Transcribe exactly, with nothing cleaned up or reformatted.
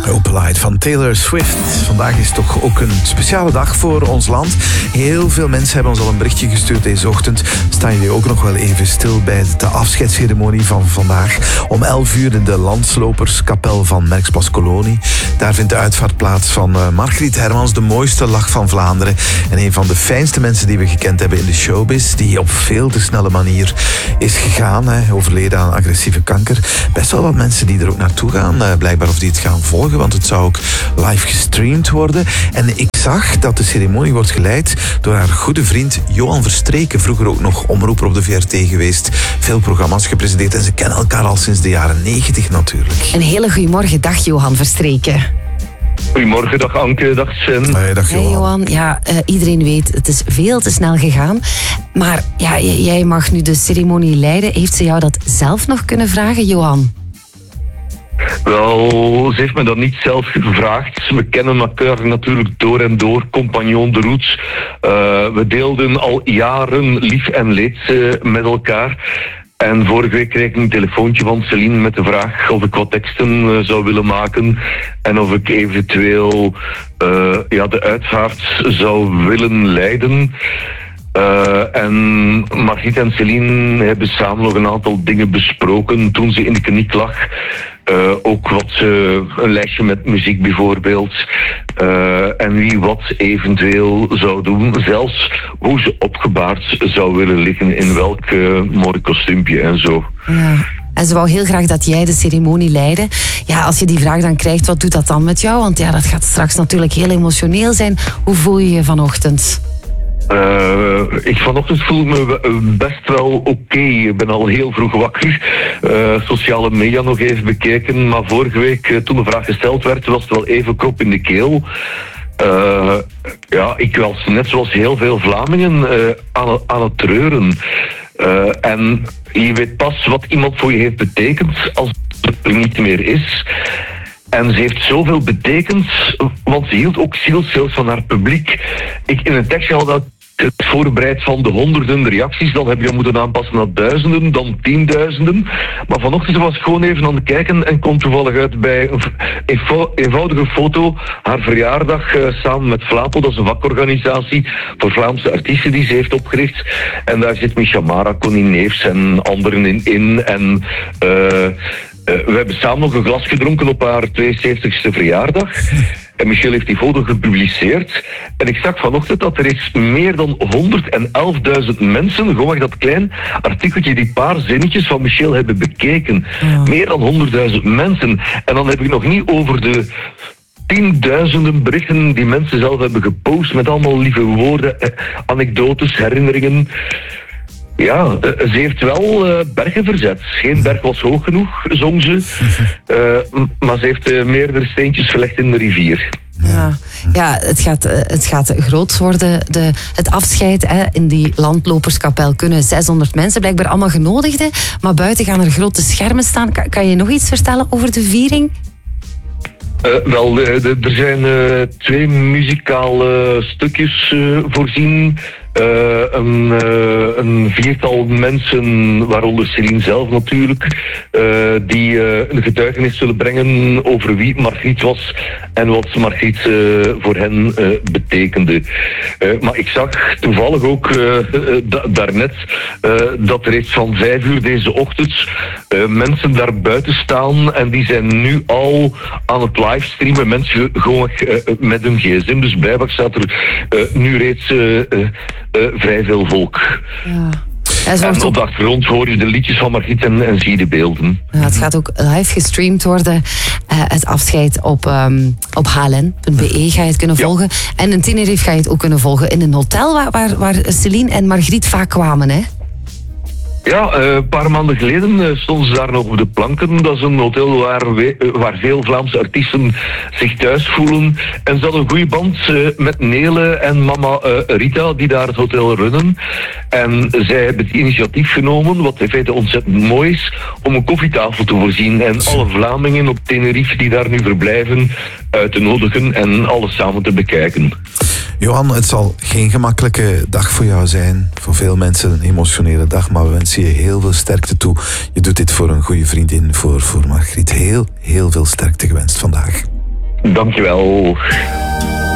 Open Light van Taylor Swift. Vandaag is toch ook een speciale dag voor ons land. Heel veel mensen hebben ons al een berichtje gestuurd deze ochtend. Staan jullie ook nog wel even stil bij de afscheidsceremonie van vandaag. Om elf uur in de Landsloperskapel van Merksplas Kolonie. Daar vindt de uitvaart plaats van uh, Margriet Hermans, de mooiste lach van Vlaanderen. En een van de fijnste mensen die we gekend hebben in de showbiz. Die op veel te snelle manier is gegaan. Hè, overleden aan agressieve kanker. Best wel wat mensen die er ook naartoe gaan. Uh, blijkbaar of die het gaan volgen. Want het zou ook live gestreamd worden. En ik zag dat de ceremonie wordt geleid door haar goede vriend Johan Verstreken. Vroeger ook nog omroeper op de V R T geweest. Veel programma's gepresenteerd. En ze kennen elkaar al sinds de jaren negentig natuurlijk. Een hele goeiemorgen. Dag Johan Verstreken. Goedemorgen, dag Anke, dag Sven. Hey, dag Johan. Hey Johan, ja, uh, iedereen weet, het is veel te snel gegaan. Maar ja, j- jij mag nu de ceremonie leiden. Heeft ze jou dat zelf nog kunnen vragen, Johan? Wel, ze heeft me dat niet zelf gevraagd. We kennen elkaar natuurlijk door en door, compagnon de roots. Uh, we deelden al jaren lief en leed uh, met elkaar. En vorige week kreeg ik een telefoontje van Celine met de vraag of ik wat teksten uh, zou willen maken. En of ik eventueel uh, ja, de uitvaart zou willen leiden. Uh, en Margriet en Celine hebben samen nog een aantal dingen besproken toen ze in de kliniek lag. Uh, ook wat uh, een lijstje met muziek bijvoorbeeld. Uh, en wie wat eventueel zou doen. Zelfs hoe ze opgebaard zou willen liggen. In welk uh, mooi kostuumpje en zo. Ja. En ze wou heel graag dat jij de ceremonie leidde. Ja, als je die vraag dan krijgt, wat doet dat dan met jou? Want ja, dat gaat straks natuurlijk heel emotioneel zijn. Hoe voel je je vanochtend? Uh, ik vanochtend voel me best wel oké. Okay. Ik ben al heel vroeg wakker. Uh, sociale media nog even bekeken. Maar vorige week, uh, toen de vraag gesteld werd, was het wel even krop in de keel. Uh, ja, ik was net zoals heel veel Vlamingen uh, aan, aan het treuren. Uh, en je weet pas wat iemand voor je heeft betekend als het er niet meer is. En ze heeft zoveel betekend, want ze hield ook zielsveel van haar publiek. Ik in een tekstje had dat het voorbereid van de honderden reacties, dan heb je moeten aanpassen naar duizenden, dan tienduizenden. Maar vanochtend was ik gewoon even aan het kijken en kwam toevallig uit bij een eenvou- eenvoudige foto, haar verjaardag uh, samen met Flapo, dat is een vakorganisatie voor Vlaamse artiesten die ze heeft opgericht. En daar zit Micha Mara, Connie Neefs en anderen in. in en uh, uh, we hebben samen nog een glas gedronken op haar tweeënzeventigste verjaardag. En Michel heeft die foto gepubliceerd. En ik zag vanochtend dat er is meer dan honderdelfduizend mensen, gewoon dat klein artikeltje, die paar zinnetjes van Michel hebben bekeken. Ja. Meer dan honderdduizend mensen. En dan heb ik nog niet over de tienduizenden berichten die mensen zelf hebben gepost met allemaal lieve woorden, anekdotes, herinneringen. Ja, ze heeft wel uh, bergen verzet. Geen berg was hoog genoeg, zong ze. Uh, maar ze heeft uh, meerdere steentjes gelegd in de rivier. Ja, ja het, gaat, het gaat groot worden. De, het afscheid hè, in die landloperskapel kunnen zeshonderd mensen, blijkbaar allemaal genodigden. Maar buiten gaan er grote schermen staan. Kan, kan je nog iets vertellen over de viering? Uh, wel, de, de, er zijn uh, twee muzikale stukjes uh, voorzien. Uh, een, uh, een viertal mensen, waaronder Celine zelf natuurlijk, uh, die uh, een getuigenis zullen brengen over wie Margriet was en wat Margriet uh, voor hen uh, betekende. Uh, maar ik zag toevallig ook uh, da- daarnet uh, dat er reeds van vijf uur deze ochtend uh, mensen daar buiten staan en die zijn nu al aan het livestreamen. Mensen gewoon uh, met hun gsm, dus blijkbaar staat er uh, nu reeds Uh, uh, Uh, vrij veel volk. Ja. Ja, en op de achtergrond hoor je de liedjes van Margriet en, en zie je de beelden. Ja, het gaat ook live gestreamd worden. Uh, het afscheid op, um, op h l n punt b e ga je het kunnen ja. volgen. En in Tenerife ga je het ook kunnen volgen in een hotel waar, waar, waar Celine en Margriet vaak kwamen, hè? Ja, uh, een paar maanden geleden uh, stonden ze daar nog op de planken. Dat is een hotel waar, we, uh, waar veel Vlaamse artiesten zich thuis voelen. En ze hadden een goede band uh, met Nele en mama uh, Rita, die daar het hotel runnen. En zij hebben het initiatief genomen, wat in feite ontzettend mooi is, om een koffietafel te voorzien. En alle Vlamingen op Tenerife die daar nu verblijven uit te nodigen en alles samen te bekijken. Johan, het zal geen gemakkelijke dag voor jou zijn. Voor veel mensen een emotionele dag, maar we wensen je heel veel sterkte toe. Je doet dit voor een goede vriendin, voor, voor Margriet. Heel, heel veel sterkte gewenst vandaag. Dankjewel.